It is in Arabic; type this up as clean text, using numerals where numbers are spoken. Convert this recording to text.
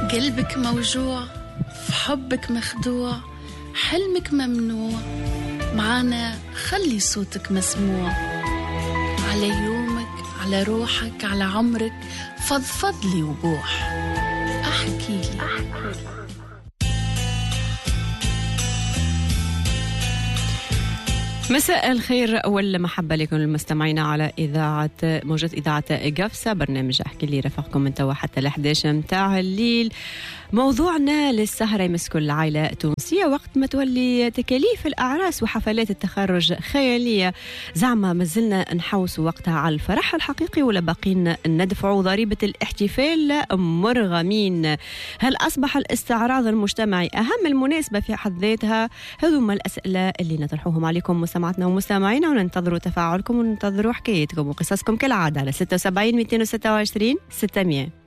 قلبك موجوع، في حبك مخدوع، حلمك ممنوع، معانا خلي صوتك مسموع. على يومك، على روحك، على عمرك، فضفضلي وبوح، احكي لي. مساء الخير والمحبة لكم المستمعين على موجة إذاعة قفصة، برنامج أحكي لي رفقكم من توا حتى 11 متاع الليل. موضوعنا للسهرة يمس كل العائلة التونسية وقت ما تولي تكاليف الأعراس وحفلات التخرج خيالية. زعما مازلنا نحوسوا وقتها على الفرح الحقيقي ولا باقين ندفعوا ضريبة الاحتفال مرغمين؟ هل أصبح الاستعراض المجتمعي أهم المناسبة في حد ذاتها؟ هذوما الأسئلة اللي نطرحوهم عليكم مستمعاتنا ومستمعينا، وننتظروا تفاعلكم وننتظروا حكايتكم وقصصكم كالعادة على 76 226 600.